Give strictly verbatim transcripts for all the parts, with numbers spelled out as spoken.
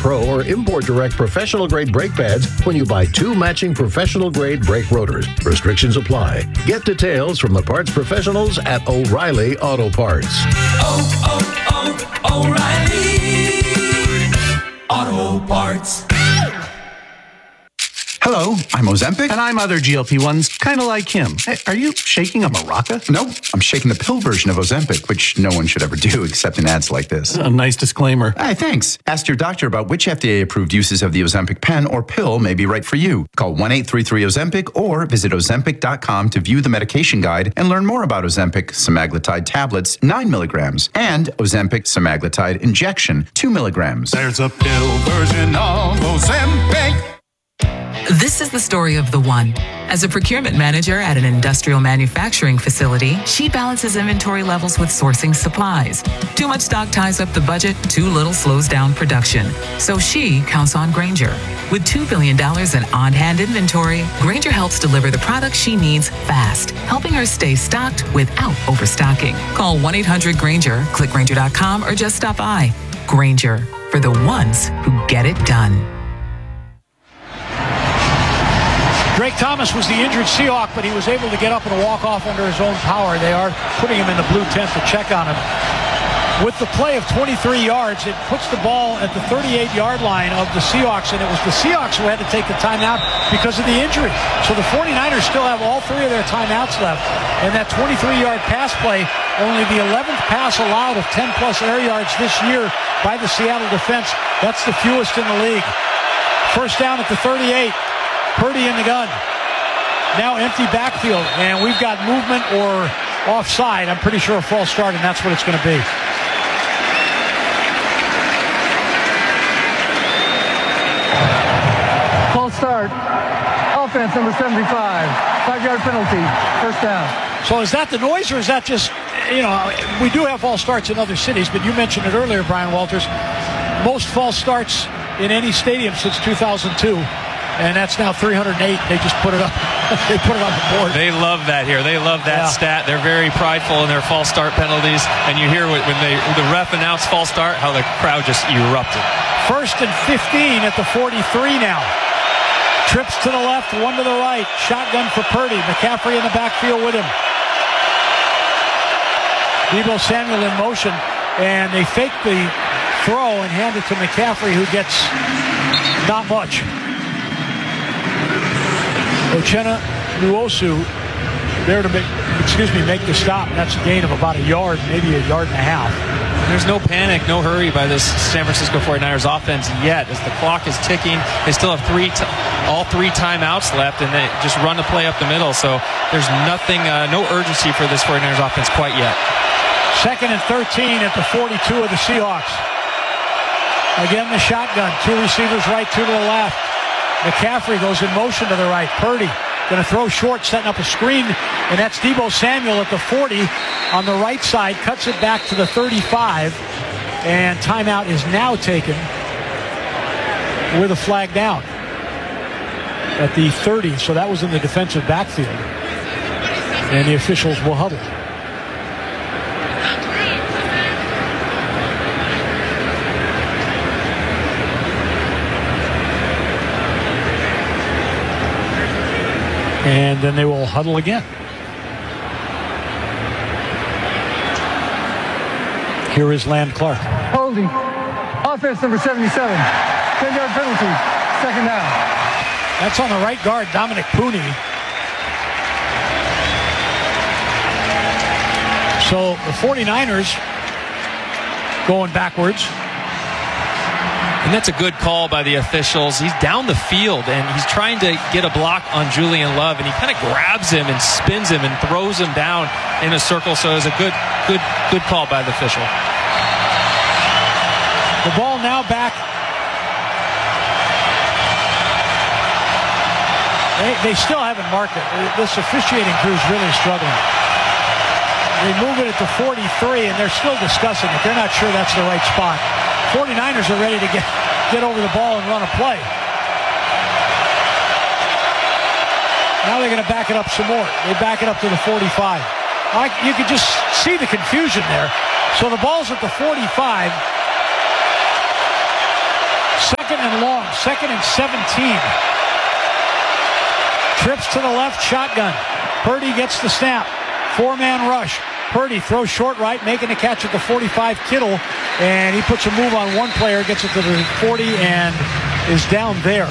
Pro or Import Direct professional grade brake pads when you buy two matching professional grade brake rotors. Restrictions apply. Get details from the parts professionals at O'Reilly Auto Parts. Oh, oh, oh, O'Reilly Auto Parts. Hello, I'm Ozempic. And I'm other G L P ones, kind of like him. Hey, are you shaking a maraca? No, I'm shaking the pill version of Ozempic, which no one should ever do except in ads like this. A nice disclaimer. Hey, thanks. Ask your doctor about which F D A-approved uses of the Ozempic pen or pill may be right for you. Call one eight three three Ozempic or visit Ozempic dot com to view the medication guide and learn more about Ozempic semaglutide tablets, nine milligrams, and Ozempic semaglutide injection, two milligrams. There's a pill version of Ozempic. This is the story of the one. As a procurement manager at an industrial manufacturing facility, she balances inventory levels with sourcing supplies. Too much stock ties up the budget, too little slows down production. So she counts on Grainger. With two billion dollars in on-hand inventory, Grainger helps deliver the products she needs fast, helping her stay stocked without overstocking. Call one eight hundred Grainger, click Grainger dot com, or just stop by. Grainger, for the ones who get it done. Drake Thomas was the injured Seahawk, but he was able to get up and walk off under his own power. They are putting him in the blue tent to check on him. With the play of twenty-three yards, it puts the ball at the thirty-eight-yard line of the Seahawks, and it was the Seahawks who had to take the timeout because of the injury. So the 49ers still have all three of their timeouts left, and that twenty-three-yard pass play, only the eleventh pass allowed of ten-plus air yards this year by the Seattle defense. That's the fewest in the league. First down at the thirty-eight. Purdy in the gun. Now empty backfield, and we've got movement or offside. I'm pretty sure a false start, and that's what it's going to be. False start. Offense number seventy-five. Five-yard penalty. First down. So is that the noise, or is that just, you know, we do have false starts in other cities, but you mentioned it earlier, Brian Walters. Most false starts in any stadium since two thousand two. And that's now three hundred eight. They just put it up. They put it on the board. They love that here. They love that yeah. stat. They're very prideful in their false start penalties. And you hear when they the ref announced false start, how the crowd just erupted. First and fifteen at the forty-three now. Trips to the left, one to the right. Shotgun for Purdy. McCaffrey in the backfield with him. Deebo Samuel in motion. And they fake the throw and hand it to McCaffrey, who gets not much. Uchenna Nwosu there to make, excuse me, make the stop. That's a gain of about a yard, maybe a yard and a half. There's no panic, no hurry by this San Francisco 49ers offense yet. As the clock is ticking, they still have three, t- all three timeouts left, and they just run the play up the middle. So there's nothing, uh, no urgency for this 49ers offense quite yet. Second and thirteen at the forty-two of the Seahawks. Again, the shotgun. Two receivers right, two to the left. McCaffrey goes in motion to the right. Purdy going to throw short, setting up a screen, and that's Deebo Samuel at the forty on the right side. Cuts it back to the thirty-five, and timeout is now taken with a flag down at the thirty. So that was in the defensive backfield, and the officials will huddle. And then they will huddle again. Here is Land Clark. Holding. Offense number seventy-seven. ten-yard penalty. Second down. That's on the right guard, Dominic Pooney. So the 49ers going backwards. And that's a good call by the officials. He's down the field, and he's trying to get a block on Julian Love, and he kind of grabs him and spins him and throws him down in a circle. So it was a good, good, good call by the official. The ball now back. They, they still haven't marked it. This officiating crew is really struggling. They move it at the forty-three, and they're still discussing it. They're not sure that's the right spot. 49ers are ready to get, get over the ball and run a play. Now they're going to back it up some more. They back it up to the forty-five. I, you could just see the confusion there. So the ball's at the forty-five. Second and long, second and seventeen. Trips to the left, shotgun. Purdy gets the snap. Four-man rush. Purdy throws short right, making a catch at the forty-five. Kittle, and he puts a move on one player, gets it to the forty, and is down there.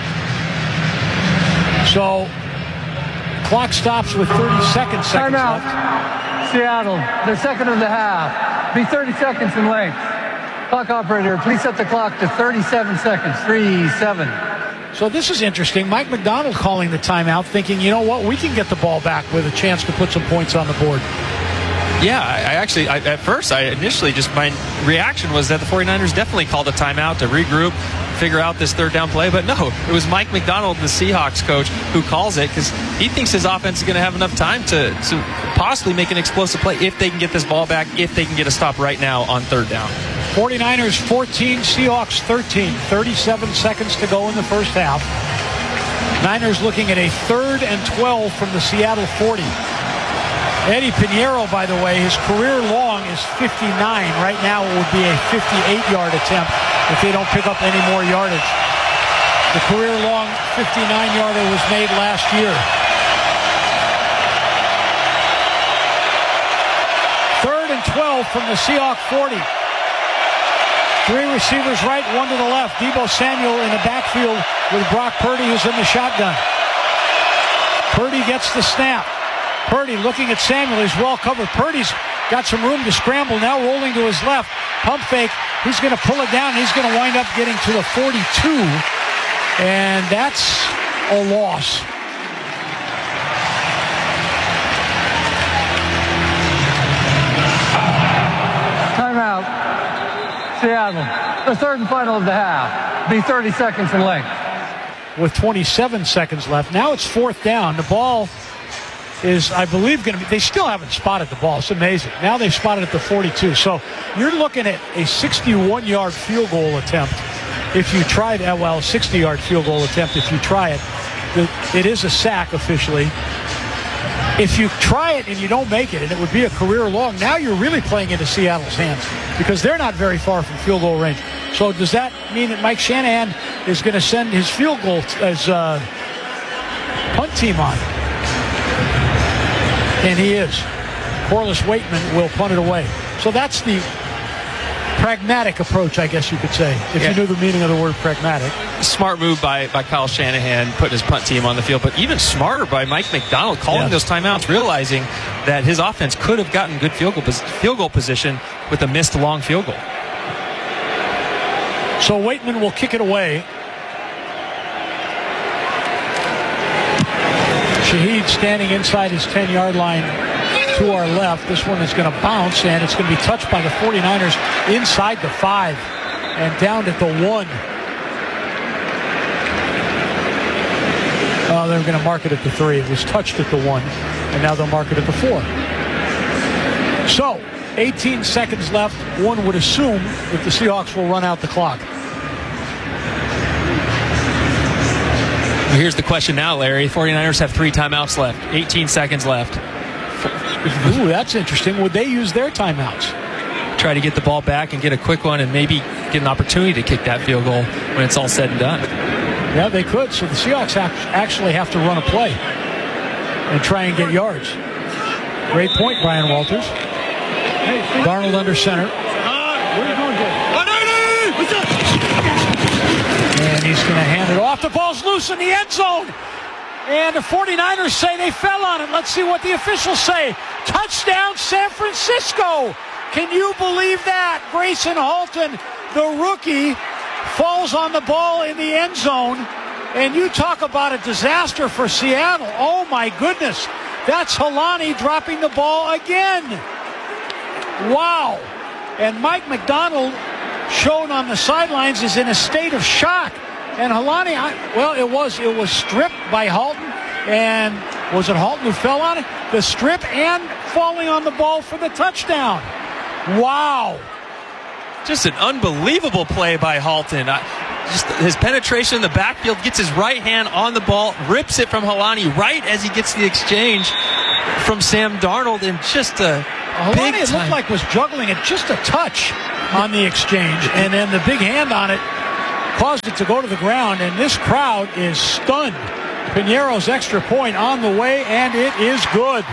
So, clock stops with thirty seconds, seconds Timeout. left. Seattle, their second of the half. Be thirty seconds in length. Clock operator, please set the clock to thirty-seven seconds. Three, seven. So this is interesting. Mike McDonald calling the timeout, thinking, you know what, we can get the ball back with a chance to put some points on the board. Yeah, I, I actually, I, at first, I initially just, my reaction was that the 49ers definitely called a timeout to regroup, figure out this third down play. But no, it was Mike McDonald, the Seahawks coach, who calls it because he thinks his offense is going to have enough time to, to possibly make an explosive play if they can get this ball back, if they can get a stop right now on third down. 49ers fourteen, Seahawks thirteen. thirty-seven seconds to go in the first half. Niners looking at a third and twelve from the Seattle forty. Eddie Pinheiro, by the way, his career long is fifty-nine. Right now it would be a fifty-eight-yard attempt if they don't pick up any more yardage. The career long fifty-nine-yarder was made last year. Third and twelve from the Seahawks forty. Three receivers right, one to the left. Deebo Samuel in the backfield with Brock Purdy, who's in the shotgun. Purdy gets the snap. Purdy looking at Samuel. He's well covered. Purdy's got some room to scramble. Now rolling to his left. Pump fake. He's going to pull it down. He's going to wind up getting to the forty-two. And that's a loss. Timeout. Seattle, the third and final of the half. Be thirty seconds in length. With twenty-seven seconds left. Now it's fourth down. The ball is, I believe, going to be, they still haven't spotted the ball. It's amazing. Now they've spotted at the forty-two. So you're looking at a sixty-one-yard field goal attempt if you try that. Well, a sixty-yard field goal attempt if you try it. It is a sack officially. If you try it and you don't make it, and it would be a career long, now you're really playing into Seattle's hands because they're not very far from field goal range. So does that mean that Mike Shanahan is going to send his field goal, as uh, punt team on? And he is. Corliss Waitman will punt it away. So that's the pragmatic approach, I guess you could say, if yeah. you knew the meaning of the word pragmatic. Smart move by, by Kyle Shanahan, putting his punt team on the field, but even smarter by Mike McDonald, calling yes. those timeouts, realizing that his offense could have gotten good field goal, field goal position with a missed long field goal. So Waitman will kick it away. Shaheed standing inside his ten-yard line to our left. This one is going to bounce, and it's going to be touched by the 49ers inside the five and down at the one. Oh, they're going to mark it at the three. It was touched at the one, and now they'll mark it at the four. So, eighteen seconds left. One would assume that the Seahawks will run out the clock. Here's the question now, Larry. 49ers have three timeouts left. eighteen seconds left. Ooh, that's interesting. Would they use their timeouts? Try to get the ball back and get a quick one and maybe get an opportunity to kick that field goal when it's all said and done. Yeah, they could. So the Seahawks actually have to run a play and try and get yards. Great point, Brian Walters. Darnold under center. And he's going to hand it off. The ball's loose in the end zone. And the 49ers say they fell on it. Let's see what the officials say. Touchdown, San Francisco. Can you believe that? Grayson Halton, the rookie, falls on the ball in the end zone. And you talk about a disaster for Seattle. Oh, my goodness. That's Helani dropping the ball again. Wow. And Mike McDonald, shown on the sidelines, is in a state of shock. And Helani, well, it was it was stripped by Halton, and was it Halton who fell on it? The strip and falling on the ball for the touchdown. Wow. Just an unbelievable play by Halton. I, just his penetration in the backfield, gets his right hand on the ball, rips it from Helani right as he gets the exchange from Sam Darnold, and just a Helani, big it looked like was juggling it just a touch on the exchange, and then the big hand on it caused it to go to the ground, and this crowd is stunned. Piñeiro's extra point on the way, and it is good.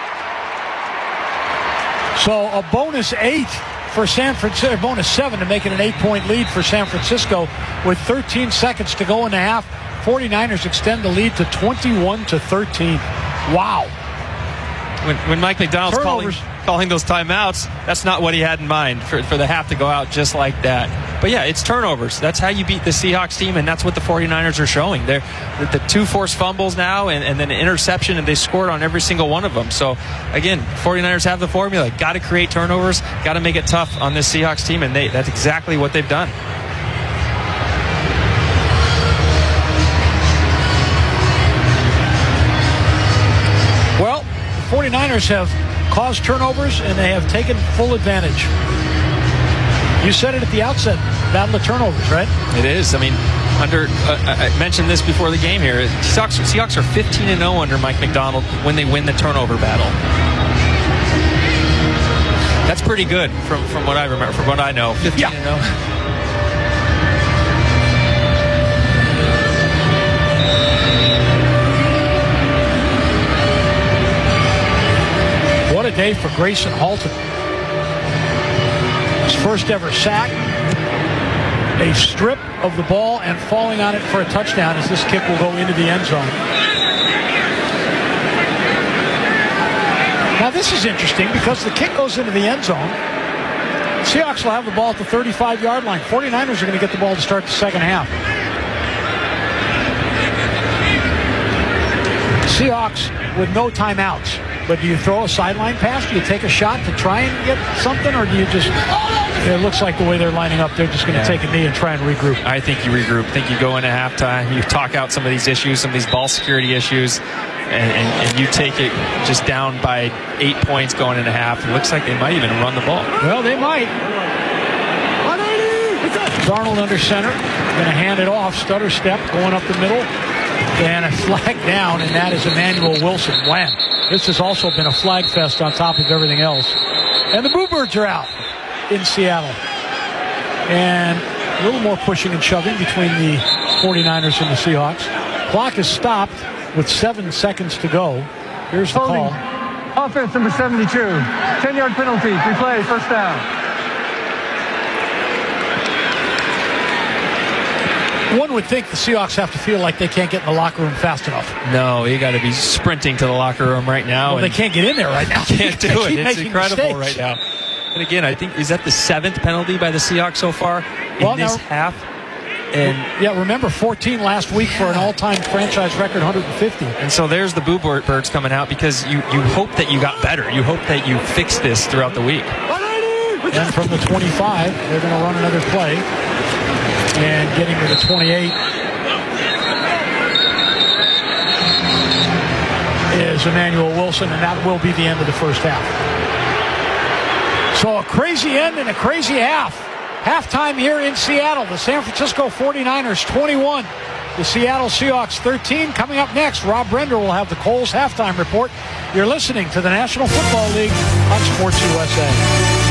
So a bonus eight for San Francisco, bonus seven to make it an eight-point lead for San Francisco with thirteen seconds to go in the half. forty-niners extend the lead to twenty-one to thirteen. Wow. When, when Mike Macdonald's calling, Turnovers. calling those timeouts, that's not what he had in mind for, for the half to go out just like that. But yeah, it's turnovers. That's how you beat the Seahawks team, and that's what the forty-niners are showing. They're the, the two forced fumbles now and, and then an interception, and they scored on every single one of them. So again, forty-niners have the formula. Got to create turnovers, got to make it tough on this Seahawks team, and they, that's exactly what they've done. Well, the forty-niners have caused turnovers, and they have taken full advantage. You said it at the outset, battle of turnovers, right? It is. I mean, under uh, I mentioned this before the game here. Seahawks, Seahawks are fifteen and oh under Mike Macdonald when they win the turnover battle. That's pretty good from, from what I remember, from what I know. fifteen Yeah. and oh. What a day for Grayson Halton. His first ever sack, a strip of the ball, and falling on it for a touchdown as this kick will go into the end zone. Now this is interesting because the kick goes into the end zone. Seahawks will have the ball at the thirty-five-yard line. forty-niners are going to get the ball to start the second half. Seahawks with no timeouts. But do you throw a sideline pass? Do you take a shot to try and get something? Or do you just, it looks like the way they're lining up, they're just going to Yeah. take a knee and try and regroup. I think you regroup. I think you go into halftime, you talk out some of these issues, some of these ball security issues, and, and, and you take it just down by eight points going into half. It looks like they might even run the ball. Well, they might. Darnold under center. Going to hand it off. Stutter step going up the middle. And a flag down, and that is Emmanuel Wilson. Wham. This has also been a flag fest on top of everything else. And the Boo Birds are out in Seattle. And a little more pushing and shoving between the forty-niners and the Seahawks. Clock is stopped with seven seconds to go. Here's the Holding. call. Offense number seventy-two. ten-yard penalty. Replay. First down. One would think the Seahawks have to feel like they can't get in the locker room fast enough. No, you got to be sprinting to the locker room right now. Well, they can't get in there right now. Can't do They it. keep It's making incredible mistakes. right now. And again, I think, is that the seventh penalty by the Seahawks so far in Well, this now- half? And Yeah, remember fourteen last week for an all-time franchise record one hundred fifty. and so there's the Boo Birds coming out because you, you hope that you got better. You hope that you fix this throughout the week. And from the twenty-five, they're going to run another play. And getting to the twenty-eight is Emmanuel Wilson, and that will be the end of the first half. So a crazy end and a crazy half. Halftime here in Seattle. The San Francisco forty-niners twenty-one. The Seattle Seahawks thirteen. Coming up next, Rob Brender will have the Coles halftime report. You're listening to the National Football League on Sports U S A.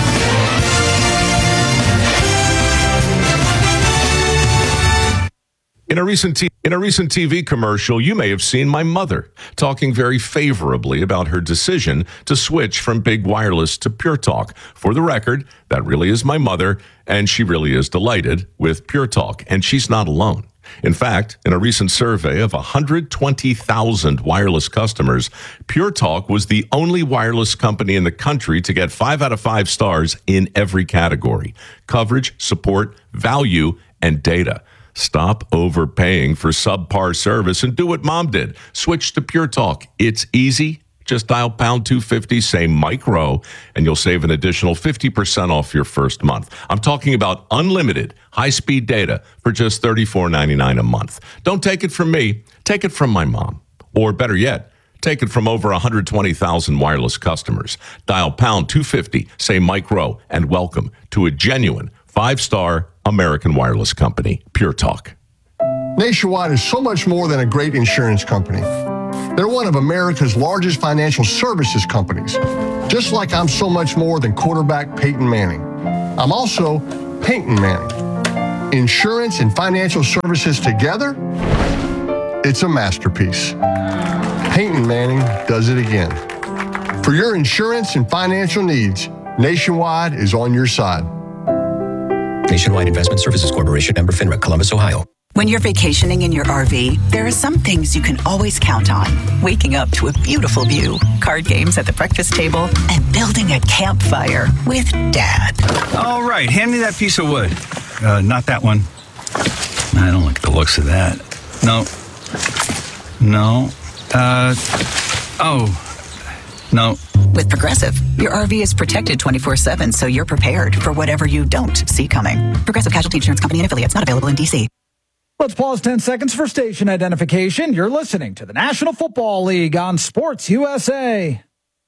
In a recent t- in a recent T V commercial, you may have seen my mother talking very favorably about her decision to switch from Big Wireless to Pure Talk. For the record, that really is my mother, and she really is delighted with Pure Talk, and she's not alone. In fact, in a recent survey of one hundred twenty thousand wireless customers, Pure Talk was the only wireless company in the country to get five out of five stars in every category: coverage, support, value, and data. Stop overpaying for subpar service and do what Mom did. Switch to Pure Talk. It's easy. Just dial pound two fifty, say Mike Rowe, and you'll save an additional fifty percent off your first month. I'm talking about unlimited high-speed data for just thirty-four ninety-nine a month. Don't take it from me. Take it from my mom. Or better yet, take it from over one hundred twenty thousand wireless customers. Dial pound two fifty, say Mike Rowe, and welcome to a genuine five-star American wireless company, Pure Talk. Nationwide is so much more than a great insurance company. They're one of America's largest financial services companies, just like I'm so much more than quarterback Peyton Manning. I'm also Peyton Manning. insurance and financial services together, it's a masterpiece. Peyton Manning does it again. For your insurance and financial needs, Nationwide is on your side. Nationwide Investment Services Corporation, member FINRA, Columbus, Ohio. When you're vacationing in your R V, there are some things you can always count on. Waking up to a beautiful view, card games at the breakfast table, and building a campfire with Dad. All right, hand me that piece of wood. Uh, not that one. I don't like the looks of that. No. No. Uh, oh. No. With Progressive, your R V is protected twenty-four seven, so you're prepared for whatever you don't see coming. Progressive Casualty Insurance Company and affiliates, not available in D C. Let's pause ten seconds for station identification. You're listening to the National Football League on Sports U S A.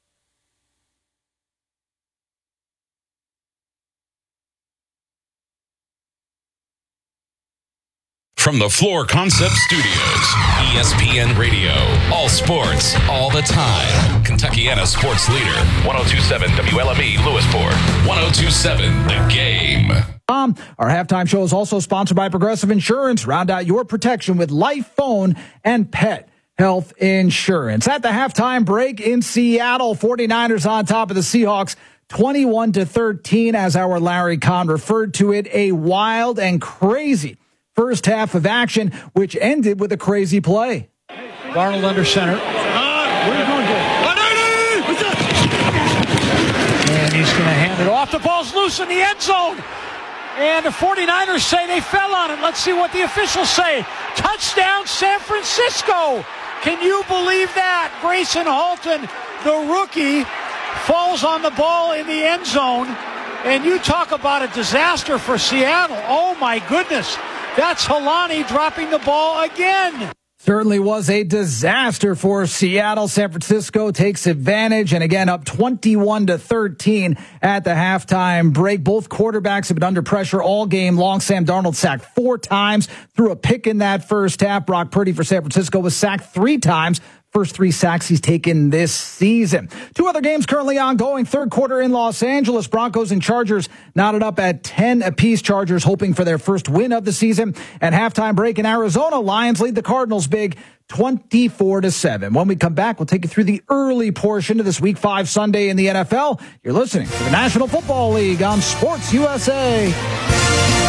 From the Floor Concept Studios, E S P N Radio, all sports, all the time. Kentuckiana sports leader, one oh two point seven W L M E Lewisport, one oh two point seven The Game. Um, our halftime show is also sponsored by Progressive Insurance. Round out your protection with life, phone, and pet health insurance. At the halftime break in Seattle, 49ers on top of the Seahawks, twenty-one to thirteen, as our Larry Kahn referred to it, a wild and crazy first half of action, which ended with a crazy play. Darnold under center. Uh, where are you going, Jay? And he's going to hand it off. The ball's loose in the end zone. And the 49ers say they fell on it. Let's see what the officials say. Touchdown, San Francisco. Can you believe that? Grayson Halton, the rookie, falls on the ball in the end zone. And you talk about a disaster for Seattle. Oh, my goodness. That's Helani dropping the ball again. Certainly was a disaster for Seattle. San Francisco takes advantage, and again up twenty-one to thirteen at the halftime break. Both quarterbacks have been under pressure all game long. Sam Darnold sacked four times, threw a pick in that first half. Brock Purdy for San Francisco was sacked three times. First three sacks he's taken this season. Two other games currently ongoing. Third quarter in Los Angeles. Broncos and Chargers knotted up at ten apiece. Chargers hoping for their first win of the season. And halftime break in Arizona. Lions lead the Cardinals big twenty-four to seven. When we come back, we'll take you through the early portion of this Week five Sunday in the N F L. You're listening to the National Football League on Sports U S A.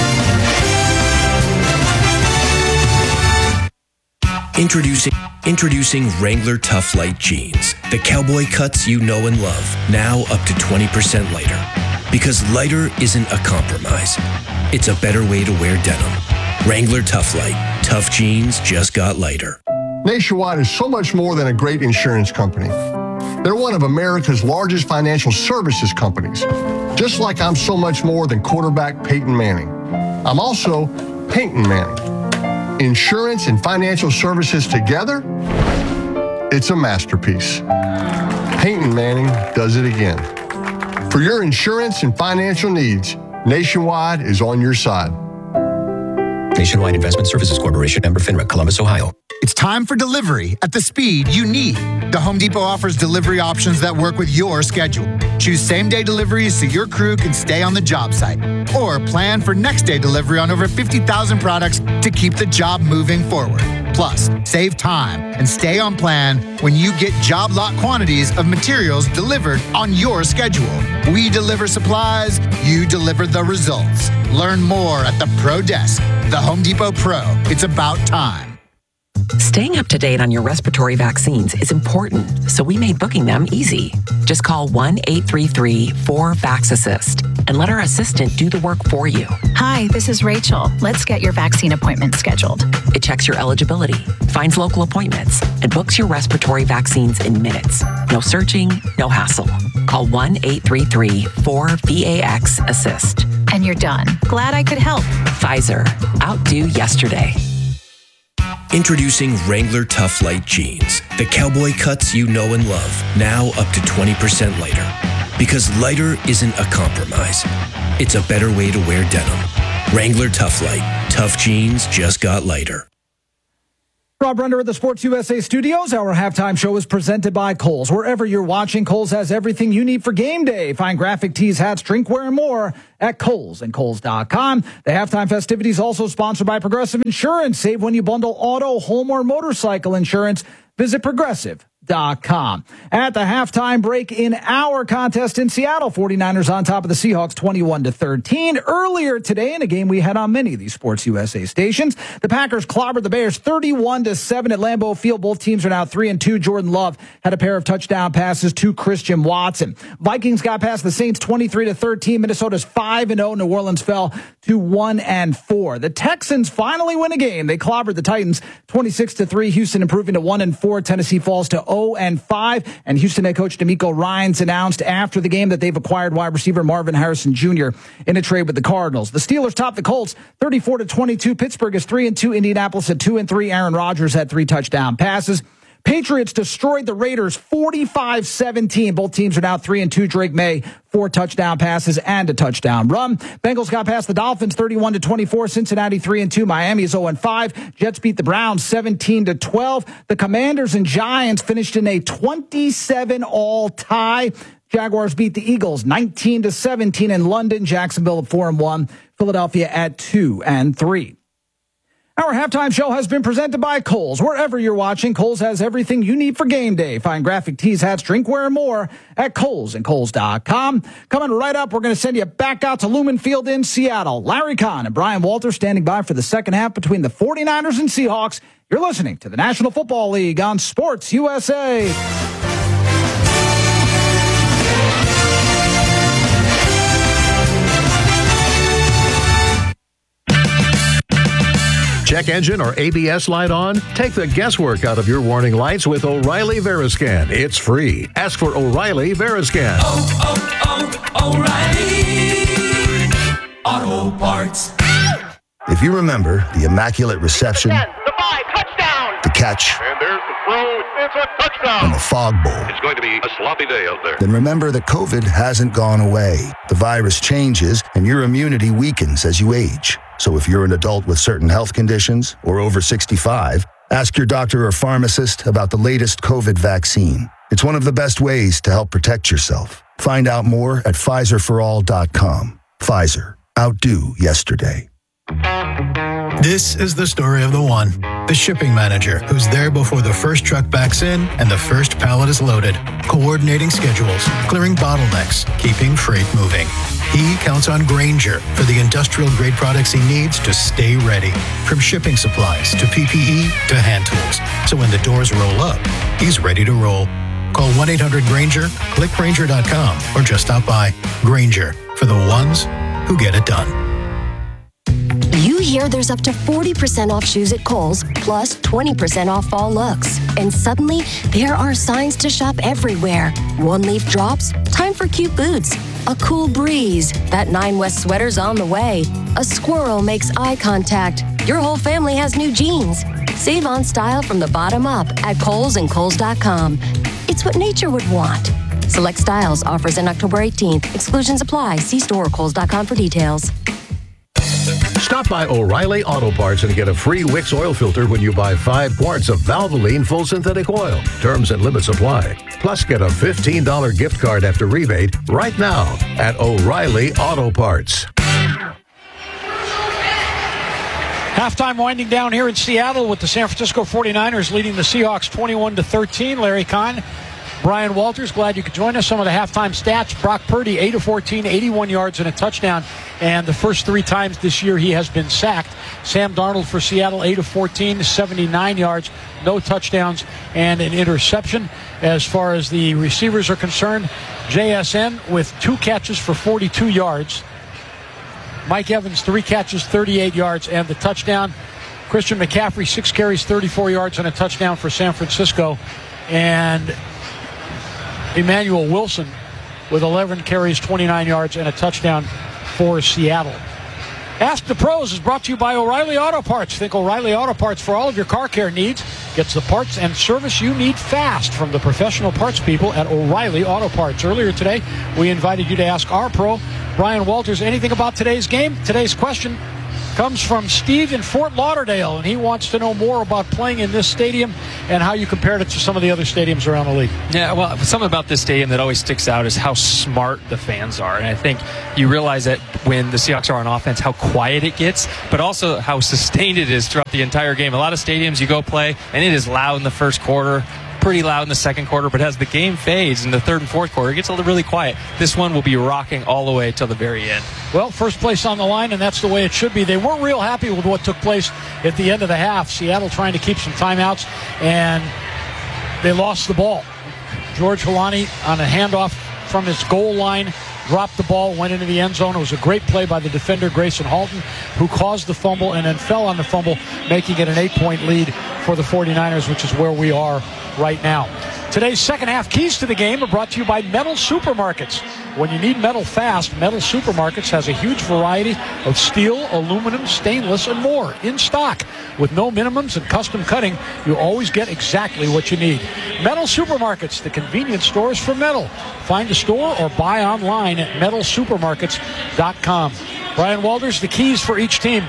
Introducing Introducing Wrangler Tough Light Jeans. The cowboy cuts you know and love, now up to twenty percent lighter. Because lighter isn't a compromise. It's a better way to wear denim. Wrangler Tough Light. Tough jeans just got lighter. Nationwide is so much more than a great insurance company. They're one of America's largest financial services companies. Just like I'm so much more than quarterback Peyton Manning. I'm also Peyton Manning. Insurance and financial services together, it's a masterpiece. Peyton Manning does it again. For your insurance and financial needs, Nationwide is on your side. Nationwide Investment Services Corporation, member FINRA, Columbus, Ohio. It's time for delivery at the speed you need. The Home Depot offers delivery options that work with your schedule. Choose same-day deliveries so your crew can stay on the job site. Or plan for next-day delivery on over fifty thousand products to keep the job moving forward. Plus, save time and stay on plan when you get job lot quantities of materials delivered on your schedule. We deliver supplies, you deliver the results. Learn more at the Pro Desk. The Home Depot Pro. It's about time. Staying up to date on your respiratory vaccines is important, so we made booking them easy. Just call one eight three three four VAX-ASSIST and let our assistant do the work for you. Hi, this is Rachel. Let's get your vaccine appointment scheduled. It checks your eligibility, finds local appointments, and books your respiratory vaccines in minutes. No searching, no hassle. Call one eight three three four VAX-ASSIST. And you're done. Glad I could help. Pfizer. Outdo yesterday. Introducing Wrangler Tough Light Jeans. The cowboy cuts you know and love, now up to twenty percent lighter. Because lighter isn't a compromise. It's a better way to wear denim. Wrangler Tough Light. Tough jeans just got lighter. Rob Render at the Sports U S A studios. Our halftime show is presented by Kohl's. Wherever you're watching, Kohl's has everything you need for game day. Find graphic tees, hats, drinkware, and more at Kohl's and Kohl's dot com. The halftime festivities also sponsored by Progressive Insurance. Save when you bundle auto, home, or motorcycle insurance. Visit Progressive dot com. At the halftime break in our contest in Seattle, 49ers on top of the Seahawks twenty-one to thirteen. Earlier today in a game we had on many of these Sports U S A stations, the Packers clobbered the Bears thirty-one to seven at Lambeau Field. Both teams are now three and two. Jordan Love had a pair of touchdown passes to Christian Watson. Vikings got past the Saints twenty-three to thirteen. Minnesota's five and oh. New Orleans fell to one and four. The Texans finally win a game. They clobbered the Titans twenty-six to three. Houston improving to one and four. Tennessee falls to oh and five. And Houston head coach DeMeco Ryans announced after the game that they've acquired wide receiver Marvin Harrison Junior in a trade with the Cardinals. The Steelers top the Colts thirty-four to twenty-two. Pittsburgh is three and two. Indianapolis at two and three. Aaron Rodgers had three touchdown passes. Patriots destroyed the Raiders forty-five seventeen. Both teams are now three and two. Drake May, four touchdown passes and a touchdown run. Bengals got past the Dolphins thirty-one to twenty-four. Cincinnati three and two. Miami is oh and five. Jets beat the Browns seventeen to twelve. The Commanders and Giants finished in a twenty-seven all tie. Jaguars beat the Eagles nineteen to seventeen in London. Jacksonville at four and one. Philadelphia at two and three. Our halftime show has been presented by Kohl's. Wherever you're watching, Kohl's has everything you need for game day. Find graphic tees, hats, drinkware, and more at Kohl's and Kohl's dot com. Coming right up, we're going to send you back out to Lumen Field in Seattle. Larry Kahn and Brian Walters standing by for the second half between the 49ers and Seahawks. You're listening to the National Football League on Sports U S A. Check engine or A B S light on? Take the guesswork out of your warning lights with O'Reilly Veriscan. It's free. Ask for O'Reilly Veriscan. Oh, oh, oh, O'Reilly Auto Parts. If you remember the immaculate reception, the five, touchdown, the catch, and there's the throw, it's a touchdown, and the fog bowl, it's going to be a sloppy day out there. Then remember that COVID hasn't gone away. The virus changes, and your immunity weakens as you age. So if you're an adult with certain health conditions or over sixty-five, ask your doctor or pharmacist about the latest COVID vaccine. It's one of the best ways to help protect yourself. Find out more at Pfizer for all dot com. Pfizer. Outdo yesterday. This is the story of the one, the shipping manager, who's there before the first truck backs in and the first pallet is loaded, coordinating schedules, clearing bottlenecks, keeping freight moving. He counts on Grainger for the industrial-grade products he needs to stay ready, from shipping supplies to P P E to hand tools. So when the doors roll up, he's ready to roll. Call one eight hundred Grainger, click Grainger dot com, or just stop by. Grainger, for the ones who get it done. You hear there's up to forty percent off shoes at Kohl's, plus twenty percent off fall looks. And suddenly, there are signs to shop everywhere. One-leaf drops, time for cute boots. A cool breeze, that Nine West sweater's on the way. A squirrel makes eye contact. Your whole family has new jeans. Save on style from the bottom up at Kohl's and Kohl's dot com. It's what nature would want. Select styles, offers in October eighteenth. Exclusions apply. See store or Kohl's dot com for details. Stop by O'Reilly Auto Parts and get a free Wix oil filter when you buy five quarts of Valvoline full synthetic oil. Terms and limits apply. Plus, get a fifteen dollars gift card after rebate right now at O'Reilly Auto Parts. Halftime winding down here in Seattle with the San Francisco 49ers leading the Seahawks twenty-one to thirteen. Larry Kahn, Brian Walters, glad you could join us. Some of the halftime stats: Brock Purdy, eight of fourteen, eighty-one yards and a touchdown. And the first three times this year he has been sacked. Sam Darnold for Seattle, eight of fourteen, seventy-nine yards, no touchdowns, and an interception. As far as the receivers are concerned, J S N with two catches for forty-two yards. Mike Evans, three catches, thirty-eight yards, and the touchdown. Christian McCaffrey, six carries, thirty-four yards, and a touchdown for San Francisco. And Emmanuel Wilson with eleven carries, twenty-nine yards, and a touchdown for Seattle. Ask the Pros is brought to you by O'Reilly Auto Parts. Think O'Reilly Auto Parts for all of your car care needs. Gets the parts and service you need fast from the professional parts people at O'Reilly Auto Parts. Earlier today, we invited you to ask our pro, Brian Walters, anything about today's game. Today's question, comes from Steve in Fort Lauderdale, and he wants to know more about playing in this stadium and how you compared it to some of the other stadiums around the league. Yeah, well, something about this stadium that always sticks out is how smart the fans are. And I think you realize that when the Seahawks are on offense, how quiet it gets, but also how sustained it is throughout the entire game. A lot of stadiums you go play, and it is loud in the first quarter, pretty loud in the second quarter, but as the game fades in the third and fourth quarter, it gets a little really quiet. This one will be rocking all the way till the very end. Well, first place on the line, and that's the way it should be. They weren't real happy with what took place at the end of the half. Seattle trying to keep some timeouts, and they lost the ball. George Holani on a handoff from his goal line, dropped the ball, went into the end zone. It was a great play by the defender, Grayson Halton, who caused the fumble and then fell on the fumble, making it an eight-point lead for the 49ers, which is where we are right now. Today's second half keys to the game are brought to you by Metal Supermarkets. When you need metal fast, Metal Supermarkets has a huge variety of steel, aluminum, stainless, and more in stock. With no minimums and custom cutting, you always get exactly what you need. Metal Supermarkets, the convenience stores for metal. Find a store or buy online at metal supermarkets dot com. Brian Walters, the keys for each team.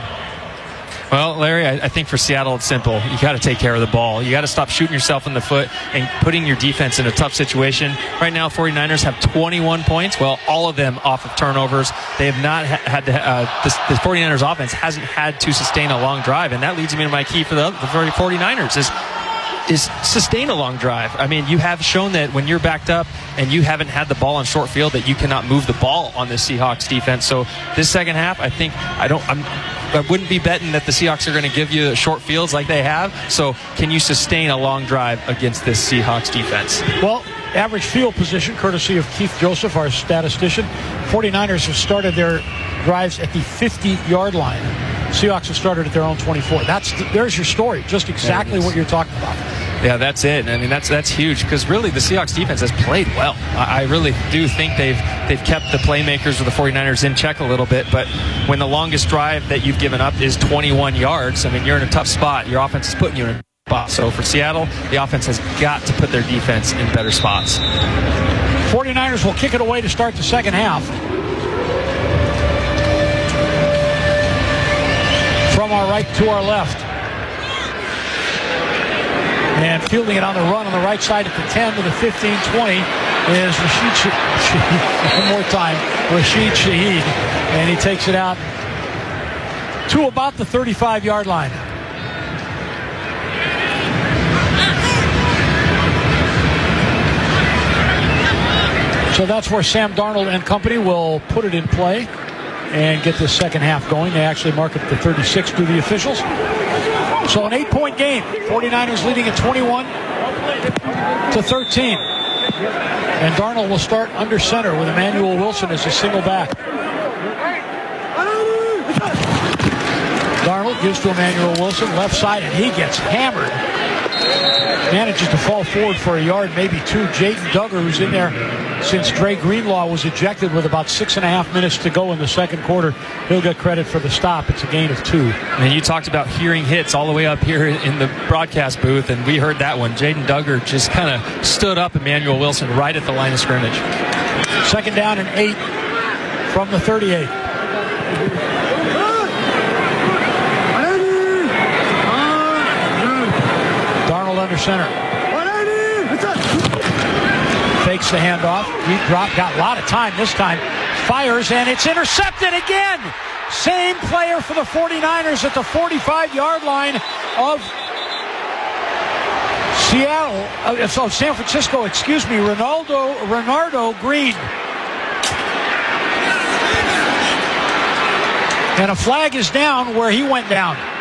Well, Larry, I, I think for Seattle it's simple. You got to take care of the ball. You got to stop shooting yourself in the foot and putting your defense in a tough situation. Right now, 49ers have twenty-one points. Well, all of them off of turnovers. They have not ha- had to, uh, this, the 49ers offense hasn't had to sustain a long drive, and that leads me to my key for the, the 49ers is is sustain a long drive. I mean, you have shown that when you're backed up and you haven't had the ball on short field that you cannot move the ball on the Seahawks defense. So this second half, I think I don't I'm I wouldn't be betting that the Seahawks are going to give you short fields like they have. So can you sustain a long drive against this Seahawks defense? Well, average field position, courtesy of Keith Joseph, our statistician. 49ers have started their drives at the fifty-yard line. Seahawks have started at their own twenty-four. That's there's your story, just exactly what you're talking about. Yeah, that's it. I mean, that's that's huge because really the Seahawks defense has played well. I, I really do think they've they've kept the playmakers of the 49ers in check a little bit. But when the longest drive that you've given up is twenty-one yards, I mean, you're in a tough spot. Your offense is putting you in a spot. So for Seattle, the offense has got to put their defense in better spots. 49ers will kick it away to start the second half. From our right to our left. And fielding it on the run on the right side at the ten to the fifteen twenty is Rashid Shaheed. One more time, Rashid Shaheed. And he takes it out to about the thirty-five-yard line. So that's where Sam Darnold and company will put it in play and get this second half going. They actually mark it to thirty-six to the officials. So an eight-point game. 49ers leading at twenty-one to thirteen. And Darnold will start under center with Emmanuel Wilson as a single back. Darnold gives to Emmanuel Wilson, left side, and he gets hammered. Manages to fall forward for a yard, maybe two. Jaden Duggar, who's in there since Dre Greenlaw was ejected with about six and a half minutes to go in the second quarter. He'll get credit for the stop. It's a gain of two. And you talked about hearing hits all the way up here in the broadcast booth, and we heard that one. Jaden Duggar just kind of stood up Emmanuel Wilson right at the line of scrimmage. Second down and eight from the thirty-eight. Darnold under center. Fakes the handoff. Deep drop. Got a lot of time this time. Fires, and it's intercepted again. Same player for the 49ers at the forty-five-yard line of Seattle. Uh, so San Francisco, excuse me, Ronaldo, Renardo Green. And a flag is down where he went down.